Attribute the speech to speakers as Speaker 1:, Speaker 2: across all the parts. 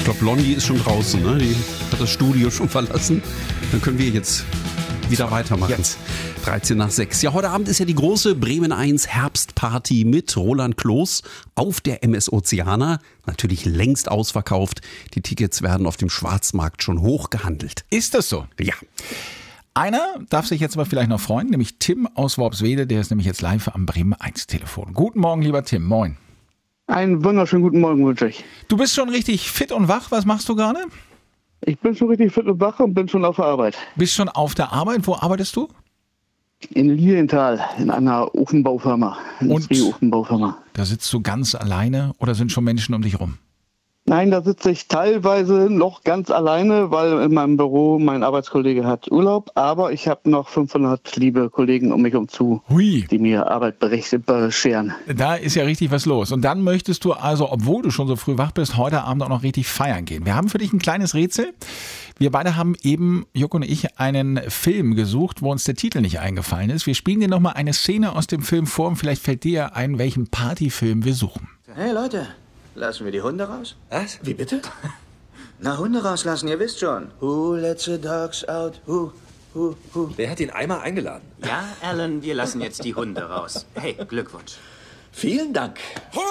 Speaker 1: glaube, Blondie ist schon draußen, ne? Die hat das Studio schon verlassen. Dann können wir jetzt wieder weitermachen. Jetzt 13:06. Ja, heute Abend ist ja die große Bremen 1 Herbstparty mit Roland Kloß auf der MS Oceana. Natürlich längst ausverkauft. Die Tickets werden auf dem Schwarzmarkt schon hochgehandelt.
Speaker 2: Ist das so?
Speaker 1: Ja.
Speaker 2: Einer darf sich jetzt aber vielleicht noch freuen, nämlich Tim aus Worpswede. Der ist nämlich jetzt live am Bremen 1 Telefon. Guten Morgen, lieber Tim. Moin.
Speaker 3: Einen wunderschönen guten Morgen wünsche ich.
Speaker 2: Du bist schon richtig fit und wach. Was machst du gerade?
Speaker 3: Ich bin schon richtig fit und wach und bin schon auf der Arbeit.
Speaker 2: Bist schon auf der Arbeit? Wo arbeitest du?
Speaker 3: In Lilienthal, in einer Ofenbaufirma. Industrieofenbaufirma.
Speaker 2: Da sitzt du ganz alleine oder sind schon Menschen um dich rum?
Speaker 3: Nein, da sitze ich teilweise noch ganz alleine, weil in meinem Büro mein Arbeitskollege hat Urlaub. Aber ich habe noch 500 liebe Kollegen um mich zu, die mir Arbeit bescheren.
Speaker 2: Da ist ja richtig was los. Und dann möchtest du also, obwohl du schon so früh wach bist, heute Abend auch noch richtig feiern gehen. Wir haben für dich ein kleines Rätsel. Wir beide haben eben, Juck und ich, einen Film gesucht, wo uns der Titel nicht eingefallen ist. Wir spielen dir nochmal eine Szene aus dem Film vor und vielleicht fällt dir ein, welchen Partyfilm wir suchen.
Speaker 4: Hey Leute, lassen wir die Hunde raus?
Speaker 5: Was? Wie bitte?
Speaker 4: Na, Hunde rauslassen, ihr wisst schon. Who lets the dogs out? Who?
Speaker 5: Wer hat ihn einmal eingeladen?
Speaker 6: Ja, Alan, wir lassen jetzt die Hunde raus. Hey, Glückwunsch.
Speaker 5: Vielen Dank.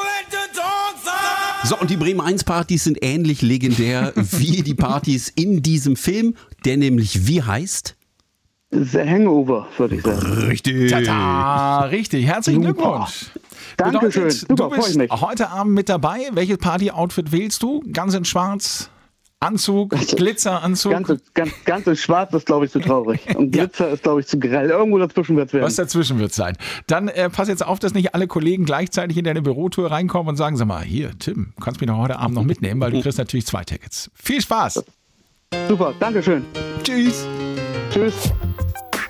Speaker 1: So, und die Bremen 1 Partys sind ähnlich legendär wie die Partys in diesem Film, der nämlich wie heißt?
Speaker 3: The Hangover, würde ich sagen.
Speaker 1: Richtig.
Speaker 2: Tata, richtig. Herzlichen Glückwunsch.
Speaker 3: Dankeschön.
Speaker 2: Bedeutet,
Speaker 3: Super,
Speaker 2: du
Speaker 3: freue ich mich.
Speaker 2: bist heute Abend mit dabei. Welches Party-Outfit wählst du? Ganz in schwarz? Anzug? Glitzeranzug?
Speaker 3: Ganz in schwarz ist, glaube ich, zu traurig. Und Glitzer ist, glaube ich, zu grell. Irgendwo dazwischen wird es werden.
Speaker 2: Was dazwischen wird sein. Dann pass jetzt auf, dass nicht alle Kollegen gleichzeitig in deine Bürotour reinkommen und sagen, sag mal, hier, Tim, du kannst mich doch heute Abend noch mitnehmen, weil du kriegst natürlich 2 Tickets. Viel Spaß.
Speaker 3: Super, Dankeschön.
Speaker 2: Tschüss.
Speaker 3: Tschüss.